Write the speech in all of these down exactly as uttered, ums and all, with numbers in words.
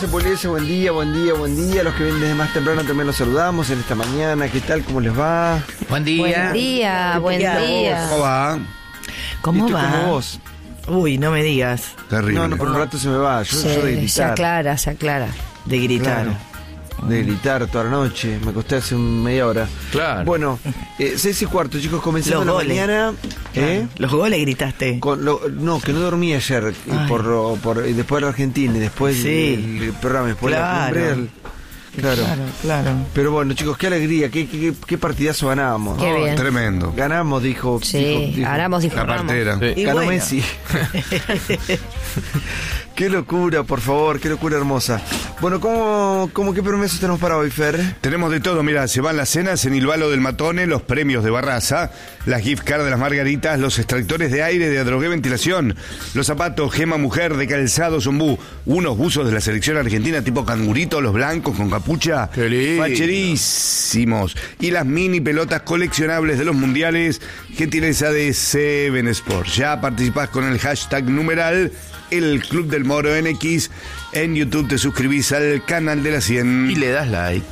Poliese, buen día, buen día, buen día. Los que vienen desde más temprano también los saludamos en esta mañana. ¿Qué tal? ¿Cómo les va? Buen día. Buen día, buen día. ¿Cómo va? ¿Cómo ¿Y tú va? cómo vos? Uy, no me digas. Terrible. No, no, por un rato se me va. Yo Sí, soy de se gritar. aclara, se aclara. De gritar. Claro. De gritar toda la noche. Me acosté hace un media hora. Claro. Bueno, eh, seis y cuarto, chicos, comenzando Los la goles. mañana. ¿Eh? Los goles gritaste. Con lo- no, que no dormí ayer y Ay. por, por y después de la Argentina y después Sí. el, el programa, después Claro. la cumbre, el- claro. Claro, claro. Pero bueno, chicos, qué alegría, qué, qué, qué partidazo ganábamos. Qué bien. Tremendo. Ganamos, dijo. Sí, dijo- dijo- ganamos, dijo La Ramos. partera. Sí. Y Ganó bueno. Messi. Qué locura, por favor, qué locura hermosa. Bueno, ¿cómo, cómo qué promesas tenemos para hoy, Fer? Tenemos de todo, mira, se van las cenas en Ilvalo del Matone, los premios de Barraza, las gift cards de las Margaritas, los extractores de aire de Adrogué Ventilación, los zapatos Gema Mujer de Calzado Zombú, unos buzos de la selección argentina tipo cangurito, los blancos con capucha, Qué lindo. facherísimos, y las mini pelotas coleccionables de los mundiales, gentileza de Seven Sports. Ya participás con el hashtag numeral El Club del Moro en X. En YouTube te suscribís al canal de la cien. Y le das like.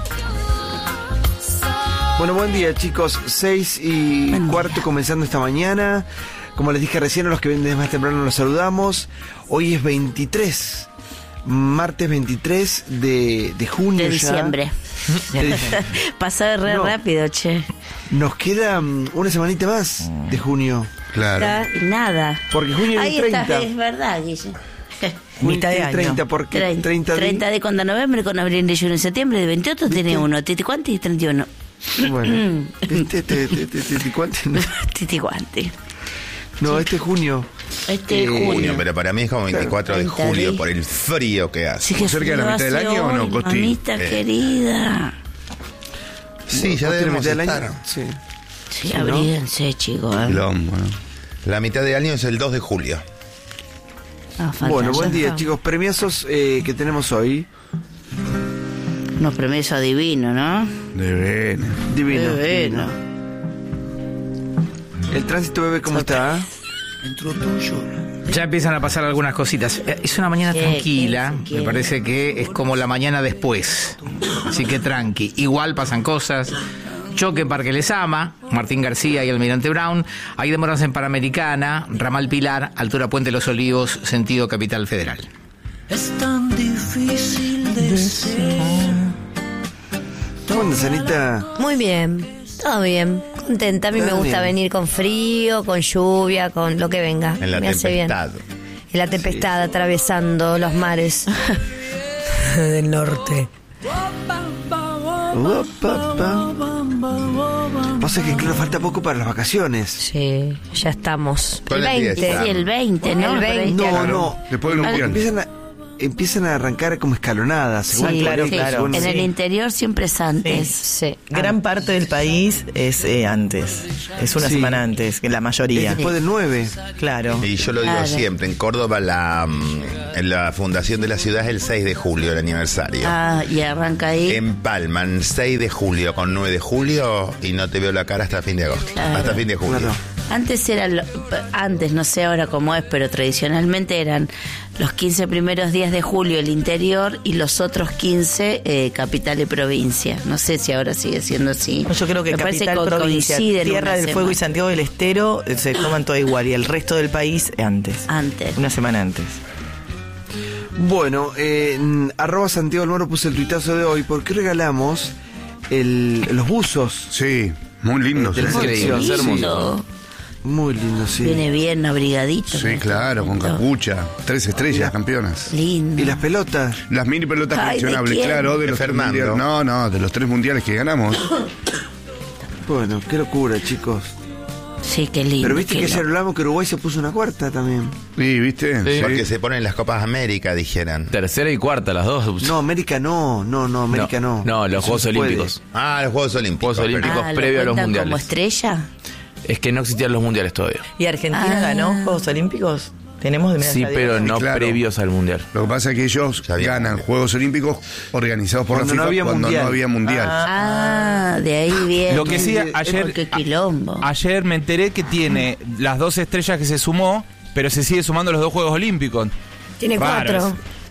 Bueno, buen día, chicos. Seis y cuarto comenzando esta mañana. Como les dije recién, a los que vienen desde más temprano los saludamos. Hoy es veintitrés, martes veintitrés de, de junio De ya. diciembre. De- Pasó re No. rápido, che. Nos queda mm, una semanita más de junio. Claro. Está- Nada. Porque junio es Ahí el treinta. está, es verdad, Guille. Junio Mitad de tiene año. treinta, porque treinta, treinta, treinta de cuando noviembre, con abril, de junio, septiembre, de veintiocho tiene uno. Titi Cuanti y treinta y uno. Bueno, este, este, este, este, este, ¿cuánto? Titi Cuanti. No, este es junio. Este Eh, es junio. Junio, pero para mí es como veinticuatro de treinta julio de- por el frío que hace. Sí, que cerca de la frío mitad del hace año o no, hoy, Costi? Mamita Eh. querida. Sí, ya ¿Vos tenés debemos mitad del estar. año? Sí. Sí, Sí, ¿no? abríguense, chicos. ¿eh? Quilombo, ¿no? La mitad de año es el dos de julio. Ah, falta Bueno, ya. buen día, chicos. Premiazos eh, que tenemos hoy. Unos premios divinos, ¿no? De veras. Divino. Divino. divino. El tránsito, bebé, ¿cómo está? Ya empiezan a pasar algunas cositas. Eh, Es una mañana Sí, tranquila. ¿quién se Me quiere? parece que es como la mañana después. Así que tranqui. Igual pasan cosas. Choque en Parque Lezama, Martín García y Almirante Brown. Hay demoras en Panamericana, Ramal Pilar, altura Puente Los Olivos, sentido Capital Federal. Es tan difícil de ser. ¿Cómo andas, Anita? Muy bien, todo bien. Contenta, a mí me Todo gusta bien. venir con frío, con lluvia, con lo que venga. En la me hace bien. tempestad. En la tempestad, atravesando los mares del norte. Opa, pa. Pasa que, claro, falta poco para las vacaciones. Sí, ya estamos. Con El la veinte. fiesta. Sí, el veinte, ¿no? El veinte. No, Claro. no. Después del mundial. Empiezan a, empiezan a arrancar como escalonadas. Sí, Según claro, sí. claro. En Sí. el interior siempre es antes. Sí. Gran parte del país es eh, antes. Es una Sí. semana antes, que la mayoría. Es después del nueve. Claro. Y yo lo digo Claro. siempre, en Córdoba la, mm, en la fundación de la ciudad es el seis de julio, el aniversario. Ah, y arranca ahí. Empalman seis de julio con nueve de julio y no te veo la cara hasta fin de agosto. Claro. Hasta fin de julio. Claro. Antes era, lo- antes, no sé ahora cómo es, pero tradicionalmente eran los quince primeros días de julio el interior y los otros quince eh, capital y provincia. No sé si ahora sigue siendo así. Yo creo que Me parece Capital, co- Provincia, coinciden Tierra una del Fuego y semana. Santiago del Estero eh, se toman todo igual y el resto del país antes. Antes. Una semana antes. Bueno, eh, en arroba Santiago del Moro puse el tuitazo de hoy porque regalamos el, los buzos. Sí, muy lindo. De la sí. selección. Increíble, es Lindo. Muy lindo, sí. Viene bien abrigadito. Sí, claro, con capucha. Tres estrellas, campeonas. Lindo. ¿Y las pelotas? Las mini pelotas Ay, ¿de coleccionables, quién? claro, de De los tres Fernando. mundiales. No, no, de los tres mundiales que ganamos. Bueno, qué locura, chicos. Sí, qué lindo. Pero viste qué que ayer loco. hablamos que Uruguay se puso una cuarta también. Sí, ¿viste? Sí. Porque se ponen las Copas América, dijeran. Tercera y cuarta, las dos. No, América no, no, no, América no. No, los Eso Juegos se puede. Olímpicos. Ah, los Juegos Olímpicos. Juegos Olímpicos. Ah, ¿lo previo a los cuentan mundiales. como estrella? Es que no existían los mundiales todavía. ¿Y Argentina Ah. ganó Juegos Olímpicos? ¿Tenemos de medalla Sí, de pero oro? no Claro. previos al mundial. Lo que pasa es que ellos Ya había ganan mundial. Juegos Olímpicos organizados por Cuando la no FIFA había cuando mundial. no había mundial. Ah, de ahí viene. Lo que sí, Oh, ayer, qué quilombo. a- ayer me enteré que tiene las dos estrellas que se sumó, pero se sigue sumando los dos Juegos Olímpicos. Tiene Raro cuatro. eso.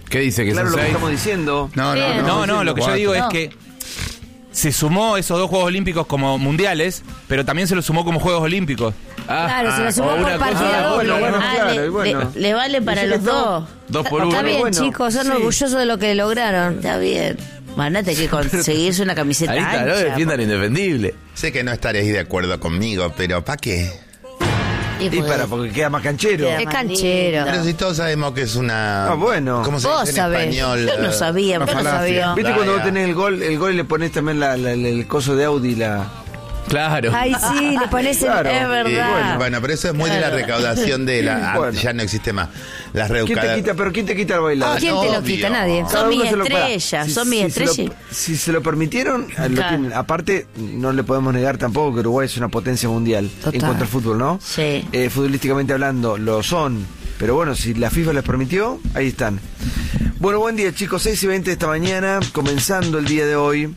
¿Qué dice que Claro, son lo que seis? estamos diciendo. No, no, Bien. no. No, no, lo que yo digo es No. que se sumó esos dos Juegos Olímpicos como mundiales, pero también se los sumó como Juegos Olímpicos. Ah, Claro, se lo sumó o por una cosa- partida ah, doble. bueno, Ah, claro, le, y bueno. le- le vale para Dice los que no. dos. Dos por uno. Está bien, bueno, chicos, son sí. orgullosos de lo que lograron. Está bien. Van a tener que conseguirse una camiseta Ahí está, no ancha. defiendan lo indefendible. Sé que no estaréis de acuerdo conmigo, pero ¿para qué? Y Y pues, para, porque queda más canchero. queda Es más canchero. lindo. Pero si todos sabemos que es una... Ah, bueno. ¿Cómo se Vos dice en sabés. español? Yo no Eh, sabía, una vos no falacia. sabía. ¿Viste cuando vos ya. tenés el gol, el gol y le pones también la, la- la- el coso de Audi, la... Claro. Ay, sí, le pones el... Claro. Es Y verdad. bueno, bueno, pero eso es muy de la Claro. recaudación de la... ah, Bueno. Ya no existe más. Las ¿Quién te recaudaciones... quita? Pero ¿quién te quita el bailado? ¿Quién te lo obvio. quita? Nadie. Son mis uno se lo- pará. estrellas, Si- son mis si se lo- estrellas. Si se lo permitieron, eh, lo Claro. tienen. Aparte, no le podemos negar tampoco que Uruguay es una potencia mundial Total. en cuanto al fútbol, ¿no? Sí. Eh, futbolísticamente hablando, lo son. Pero bueno, si la FIFA les permitió, ahí están. Bueno, buen día, chicos. seis y veinte de esta mañana, comenzando el día de hoy.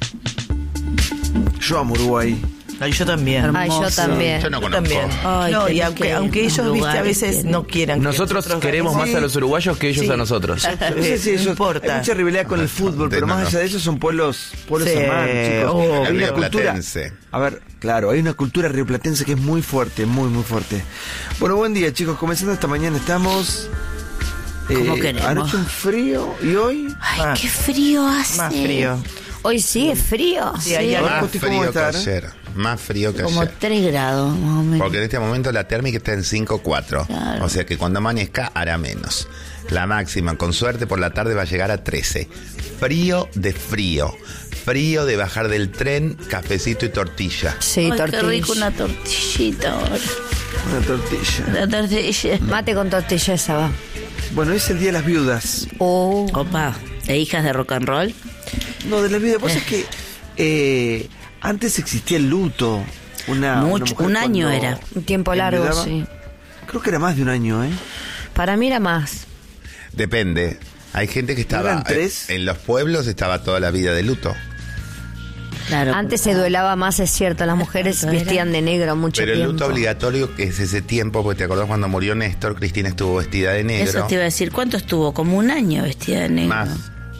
Yo amo Uruguay. Ay, yo también. Ay, yo Hermoso. también. Yo no Yo conozco. también. Ay, no, y tenés aunque, que aunque ir a ellos, un viste, a lugar veces que- no quieran. que Nosotros queremos ganemos. más a los uruguayos que ellos Sí. a nosotros. Está No sé bien, si no ellos- importa. hay mucha rivalidad con el fútbol, pero No, más no. allá de eso son pueblos, pueblos Sí, hermanos, chicos. obvio. Hay El una cultura. rioplatense. A ver, claro, hay una cultura rioplatense que es muy fuerte, muy, muy fuerte. Bueno, buen día, chicos. Comenzando esta mañana estamos. ¿Cómo queremos? Anoche un frío y hoy. Ay, Ah. qué frío hace. Más frío. Hoy sí es frío. Sí, hay algo. Más Coti, ¿cómo frío que estar? ayer. Más frío que Como ayer. tres grados, más o menos. Porque en este momento la térmica está en cinco cuatro. Claro. O sea que cuando amanezca hará menos. La máxima, con suerte, por la tarde va a llegar a trece. Frío de frío. Frío de bajar del tren, cafecito y tortilla. Sí, Ay, qué tortilla. rico una tortillita ahora. Una tortilla. Una tortilla. Mate con tortilla esa va. Bueno, es el día de las viudas. Oh. Opa, ¿e hijas de rock and roll? No, de las viudas. Vos es que eh, antes existía el luto. Una, Mucho, una mujer un año cuando era. Un tiempo largo, enviudaba. sí. Creo que era más de un año, ¿eh? Para mí era más. Depende. Hay gente que estaba... ¿Eran tres? En los pueblos estaba toda la vida de luto. Claro. Antes se duelaba más, es cierto. Las mujeres ¿Cuánto era? vestían de negro mucho Pero el tiempo. luto obligatorio, que es ese tiempo, porque te acordás cuando murió Néstor, Cristina estuvo vestida de negro. Eso te iba a decir. ¿Cuánto estuvo? Como un año vestida de negro. Más.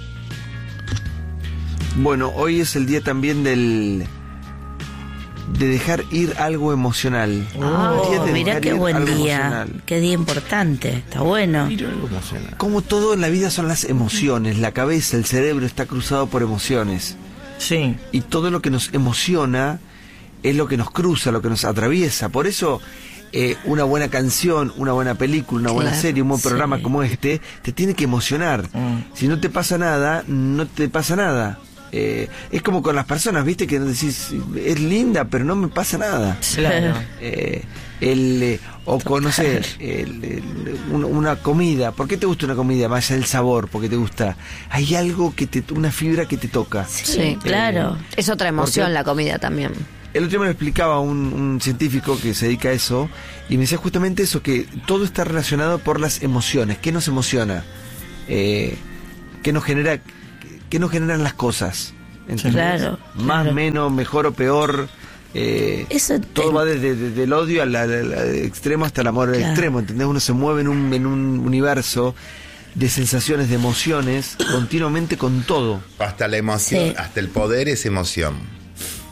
Bueno, hoy es el día también del de dejar ir algo emocional. Ah, El día de mirá dejar qué ir buen algo día. emocional. Qué día importante. Está bueno. Como todo en la vida son las emociones, la cabeza, el cerebro está cruzado por emociones. Sí. Y todo lo que nos emociona es lo que nos cruza, lo que nos atraviesa. Por eso eh, una buena canción, una buena película, una buena Claro, serie, un buen sí. programa como este, te tiene que emocionar. Mm. Si no te pasa nada, no te pasa nada. Eh, es como con las personas, viste, que decís, es linda, pero no me pasa nada. Claro. Eh, el, eh, o con, no sé, el- el- un- una comida. ¿Por qué te gusta una comida? Más allá del sabor, porque te gusta. Hay algo que te, una fibra que te toca. Sí, claro. Es otra emoción Porque- la comida también. El otro día me lo explicaba un, un científico que se dedica a eso y me decía justamente eso, que todo está relacionado por las emociones. ¿Qué nos emociona? Eh, ¿Qué nos genera? ¿Qué nos generan las cosas? ¿Entendés? Claro, Más, claro. menos, mejor o peor. Eh, Eso todo te- va desde, desde el odio al, al- al extremo hasta el amor al Claro. extremo. ¿Entendés? Uno se mueve en un, en un universo de sensaciones, de emociones, continuamente con todo. Hasta la emoción, Sí. hasta el poder es emoción.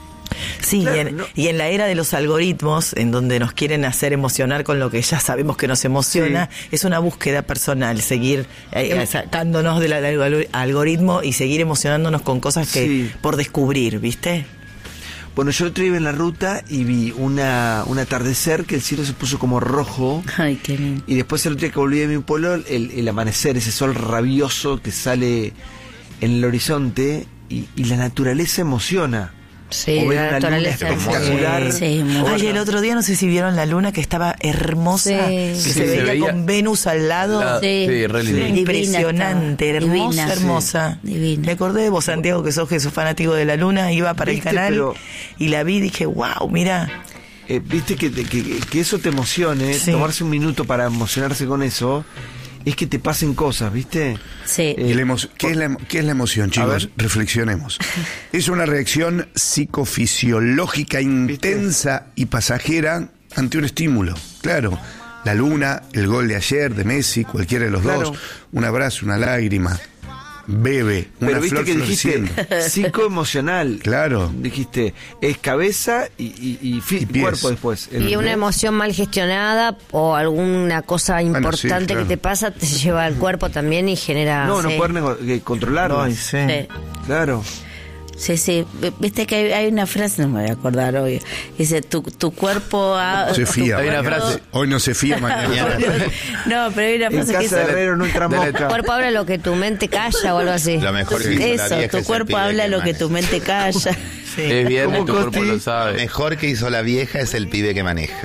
Sí, Claro, y, en, no- y en la era de los algoritmos, en donde nos quieren hacer emocionar con lo que ya sabemos que nos emociona, es una búsqueda personal, seguir eh, sacándonos del alg- algoritmo y seguir emocionándonos con cosas que Sí. por descubrir, ¿viste? Bueno, yo el otro día iba en la ruta y vi una, un atardecer que el cielo se puso como rojo. Ay, qué lindo. Y después el otro día que volví de mi pueblo, el, el amanecer, ese sol rabioso que sale en el horizonte y, y la naturaleza emociona. Sí, O ver la una luna naturaleza. espectacular. Sí, muy Ay, el otro día no sé si vieron la luna que estaba hermosa, Sí. que Sí, se, se veía, veía- con Venus al lado. La- Sí. sí, re lindo. Sí. Impresionante, Divina estaba. hermosa, Divina. hermosa. Sí, divina. Me acordé de vos, Santiago, que sos, que sos fanático de la luna, iba para el Viste, canal pero- y la vi y dije, wow, mira. Eh, Viste que, te- que, que eso te emocione, Sí. tomarse un minuto para emocionarse con eso, es que te pasen cosas, ¿viste? Sí. Eh, Y la emo- ¿Qué, es la, ¿Qué es la emoción, chicos? ver. Reflexionemos. Es una reacción psicofisiológica intensa y pasajera ante un estímulo. Claro, la luna, el gol de ayer de Messi, cualquiera de los Claro. dos, un abrazo, una lágrima, bebe. Pero una viste flor que dijiste floreciendo. psicoemocional. Claro. Dijiste, es cabeza y, y, y, fi- Y pies. cuerpo después. Y El- una emoción mal gestionada o alguna cosa Bueno, importante sí, claro. que te pasa te lleva al cuerpo también y genera... No, no Sí. poder nego- que controlarlo. Ay, sí. Sí. Claro. Sí, sí. Viste que hay, hay una frase, no me voy a acordar hoy. Dice, tu, tu cuerpo... ha- Se tu fía. Hay una cuerpo- frase. Hoy no se fía, mañana. No, pero hay una En frase que casa de dice... Herrero no entra de la- Tu mosca. cuerpo habla lo que tu mente calla o algo así. Lo mejor que hizo la Eso, vieja tu es el cuerpo pibe habla que lo que maneja. tu mente calla. Es viernes, ¿Cómo, tu cuerpo Costi? lo sabe. Mejor que hizo la vieja es el pibe que maneja.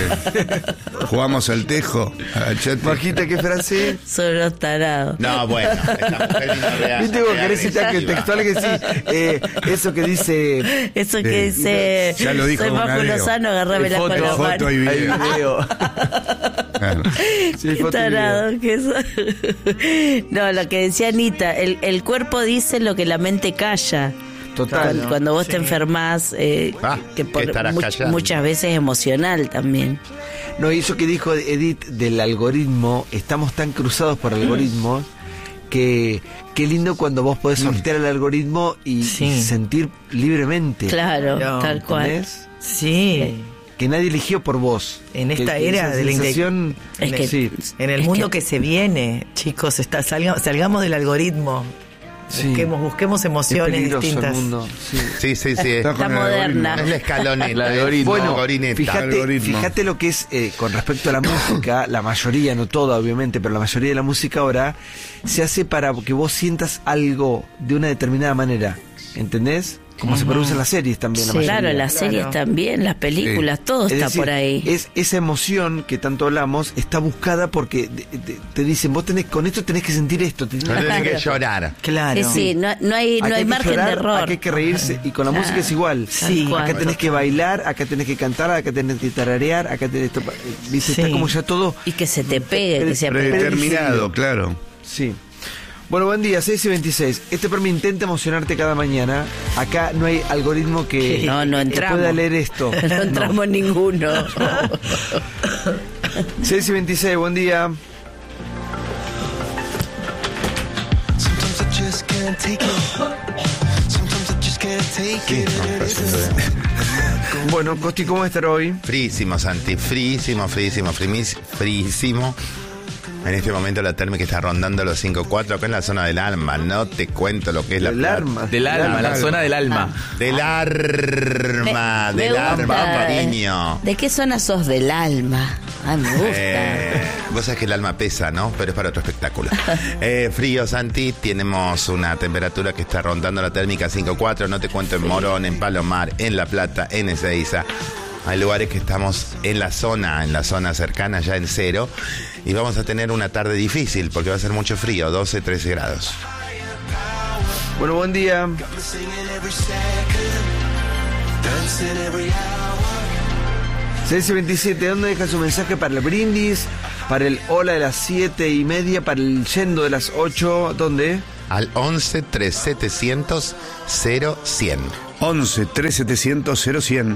Jugamos al tejo. Agachate. Majita, ¿qué frase? Son los tarados. No, bueno, esta mujer vino rea- ¿Viste vos rea querés citar que agresiva. textual que sí? Eh, eso que dice... Eso que Eh, dice... ya lo dijo soy Majo Bonadeo. Lozano, agarrame la Foto, con la foto mano. y Hay video. video. Claro. Sí, Qué foto y tarado que eso. No, lo que decía Anita, el, el cuerpo dice lo que la mente calla. Total. Cuando, cuando vos te enfermas, eh, Ah, que por que estarás much- callando. muchas veces emocional también. No, y eso que dijo Edith del algoritmo, estamos tan cruzados por algoritmos que qué lindo cuando vos podés sortear el algoritmo y, Sí. y sentir libremente. Claro, No, tal cual. ¿Entendés? Sí. Que nadie eligió por vos. En Que- esta que era esa de la inte- sensación- Es que- sí, En el Es mundo que- que, se viene, chicos, está, salga- salgamos del algoritmo. sí. Busquemos, busquemos Es emociones peligroso distintas. el mundo. Sí. Sí, sí, sí. Está Está con el moderna. Es la escaloneta. El algoritmo. es la Bueno, algorineta. fíjate, Algoritmo. fíjate lo que es eh, con respecto a la música, la mayoría, no toda obviamente, pero la mayoría de la música ahora se hace para que vos sientas algo de una determinada manera, ¿entendés? Como se produce en las series también, la Sí, mayoría. claro, las Claro. series también, las películas, todo Es está decir, por ahí. Es esa emoción que tanto hablamos está buscada porque de- de- te dicen, vos tenés con esto tenés que sentir esto, tenés No que tenés que sentir esto. llorar. Claro. Sí, sí, no, no hay, no Acá hay que margen llorar, de error. acá hay que reírse y con la Claro. música es igual. Sí. Tal Acá cual. tenés que bailar, acá tenés que cantar, acá tenés que tararear, acá tenés esto, ¿viste? Sí. Está como ya todo. Y que se te pegue, que sea Predeterminado, claro. Sí. Bueno, buen día, seis y veintiséis. Este programa intenta emocionarte cada mañana. Acá no hay algoritmo que, No, no que entramos. pueda leer esto. No entramos ninguno. seis y veintiséis, buen día. Bueno, Costi, ¿cómo estar hoy? Frísimo, Santi, frísimo, frísimo, frimis- frísimo. En este momento la térmica está rondando los cinco cuatro acá en la zona del alma. No te cuento lo que es la El plata. arma. Del alma, la zona del alma. Del arma, Me- del me gusta. arma, cariño. ¿De qué zona sos del alma? Ah, me gusta. Eh, vos sabés que el alma pesa, ¿no? Pero es para otro espectáculo. Eh, frío, Santi. Tenemos una temperatura que está rondando la térmica cinco cuatro. No te cuento en Morón, en Palomar, en La Plata, en Ezeiza. Hay lugares que estamos en la zona, en la zona cercana ya en cero. Y vamos a tener una tarde difícil porque va a ser mucho frío, doce, trece grados. Bueno, buen día. seis y veintisiete, ¿dónde deja su mensaje para el brindis? Para el hola de las siete y media, para el yendo de las ocho, ¿dónde? Al once, tres, setecientos, cero, cien. once, tres, setecientos, cero, cien.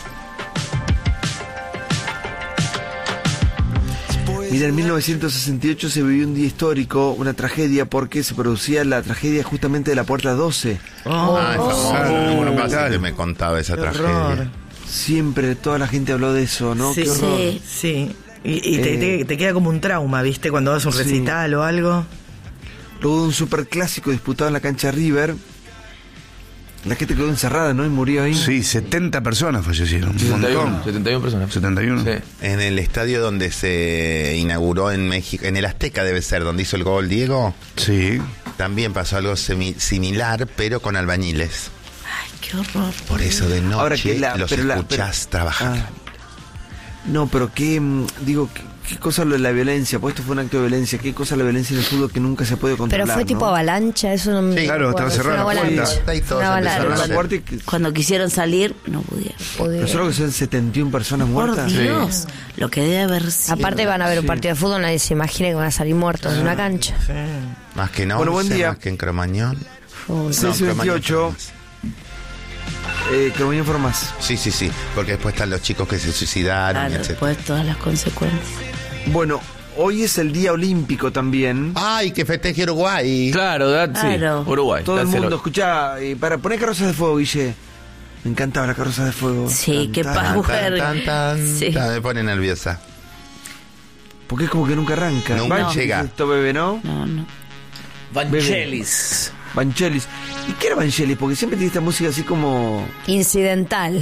Mira, en mil novecientos sesenta y ocho se vivió un día histórico, una tragedia, porque se producía la tragedia justamente de la Puerta doce. Ay, famoso. claro, El monumental. que me contaba esa Qué tragedia. horror. Siempre toda la gente habló de eso, ¿no? Sí, Qué horror. Sí. Sí. Y, y te, Eh. te- te queda como un trauma, ¿viste? Cuando vas a un Sí. recital o algo. Luego de un superclásico disputado en la cancha River, la gente quedó encerrada, ¿no? Y murió ahí. Sí, setenta personas fallecieron. Un setenta y uno, montón. setenta y uno personas. setenta y uno. Sí. En el estadio donde se inauguró en México, en el Azteca debe ser, donde hizo el gol Diego, Sí. también pasó algo semi- similar, pero con albañiles. Ay, qué horror. Por eso de noche Ahora que la- los pero la- escuchás pero- trabajar. Ah. No, pero qué, mm, digo, qué, qué cosa lo de la violencia, pues esto fue un acto de violencia, qué cosa la violencia en el fútbol que nunca se puede controlar. Pero fue tipo ¿no? avalancha, eso no me Sí, claro, acuerdo. estaba cerrada Fue la una puerta. avalancha. Y todos Una empezaron Cerraron a la avalancha. puerta y que- Cuando quisieron salir, no pudieron. pero solo que son setenta y una personas Por muertas. Dios, lo que debe haber sido. Aparte van a ver un Sí. partido de fútbol, nadie se imagina que van a salir muertos en una cancha. Más que no, Bueno, buen día. más que en Cromañón. Uy, seis y veintiocho. Eh, que voy a informar más. Sí, sí, sí, porque después están los chicos que se suicidaron, Claro, etcétera. después todas las consecuencias. Bueno, hoy es el Día Olímpico también. Ay, que festeje Uruguay. Claro, da- sí, Claro. Uruguay. Todo el dáselo. mundo, escuchá, eh, para poner carrozas de fuego, Guille. Me encantaba la carroza de fuego. Sí, Tan, qué tan, paz. Tan, Mujer. tan, tan, Sí. tan, me pone nerviosa. Porque es como que nunca arranca. Nunca Vangelis, llega. Esto bebé, ¿no? No, no. Vangelis. Vangelis. ¿Y qué era Vangelis? Porque siempre tiene esta música así como... Incidental.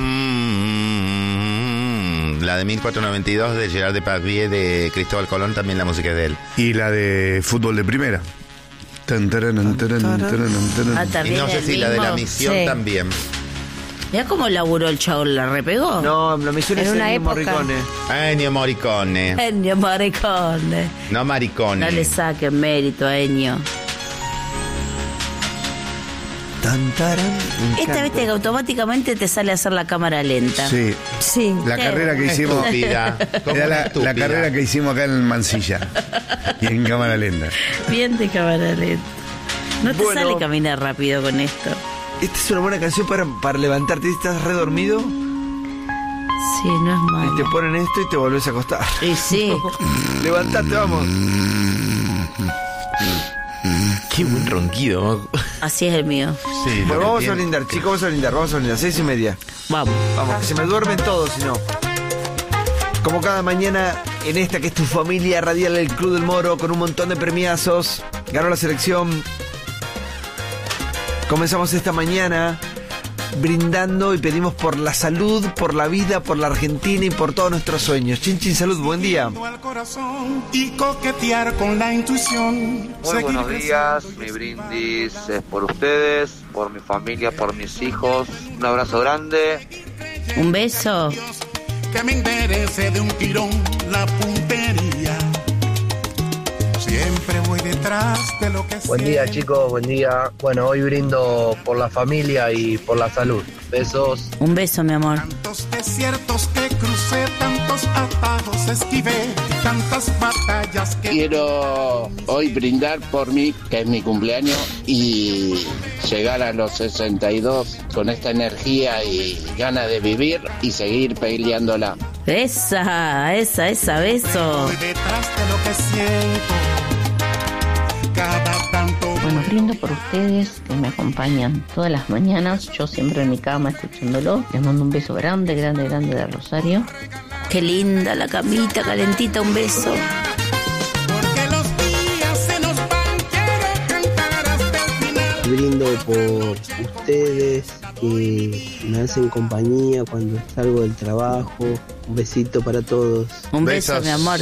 Mm, la de mil cuatrocientos noventa y dos de Gerard Depardieu de Cristóbal Colón, también la música es de él. Y la de fútbol de primera. Tan, taranan, taranan, taranan, taranan. Ah, Y también no sé el si la de la mismo. misión Sí. también. Mirá cómo laburó el chavo, la repegó. No, la misión En es una Ennio época. Morricone. Ennio Morricone. Ennio Morricone. No Maricone. No le saquen mérito a Ennio. Tan, taran. Me Esta encanta. vez que automáticamente te sale a hacer la cámara lenta. Sí. Sí. La Qué carrera que hicimos. Estúpida. ¿Cómo Era la, estúpida? la carrera que hicimos acá en Mansilla. Y en cámara lenta. Bien de cámara lenta. No te Bueno. sale caminar rápido con esto. Esta es una buena canción para, para levantarte. ¿Estás redormido? Sí, no es Y malo. te ponen esto y te volvés a acostar. Y sí. Levantate, vamos. Qué buen ronquido. Así es el mío. Sí, lo Bueno, que vamos tiene- a brindar, chicos, vamos a brindar, vamos a brindar, seis y media. Vamos. Vamos, que se me duermen todos, si no. Como cada mañana, en esta que es tu familia radial, el Club del Moro, con un montón de premiazos. Ganó la selección. Comenzamos esta mañana brindando y pedimos por la salud, por la vida, por la Argentina y por todos nuestros sueños. Chin Chin Salud, buen día. Al corazón y coquetear con la intuición. Muy buenos días, mi brindis es por ustedes, por mi familia, por mis hijos. Un abrazo grande. Un beso. Que me enderece de un tirón la puntería. Siempre voy detrás de lo que Buen día, siento. chicos, buen día. Bueno, hoy brindo por la familia y por la salud. Besos. Un beso, mi amor. Tantos desiertos que crucé, tantos atajos esquivé, tantas batallas que... Quiero hoy brindar por mí, que es mi cumpleaños, y llegar a los sesenta y dos con esta energía y ganas de vivir y seguir peleándola. Esa, esa, esa, beso. Voy detrás de lo que siento. Cada tanto... Bueno, brindo por ustedes que me acompañan todas las mañanas. Yo siempre en mi cama escuchándolo. Les mando un beso grande, grande, grande de Rosario. Qué linda la camita, calentita, un beso. Porque los días se nos van, quiero cantar hasta el final. Brindo por ustedes que me hacen compañía cuando salgo del trabajo. Un besito para todos. Un beso, Besos. mi amor.